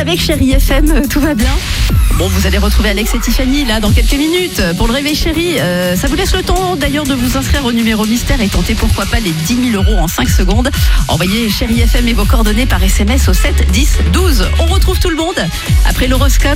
avec Chérie FM, tout va bien. Bon, vous allez retrouver Alex et Tiffany là dans quelques minutes pour le réveil chéri. Ça vous laisse le temps d'ailleurs de vous inscrire au numéro mystère et tenter pourquoi pas les 10 000 € en 5 secondes. Envoyez Chérie FM et vos coordonnées par SMS au 7 10 12. On retrouve tout le monde après l'horoscope.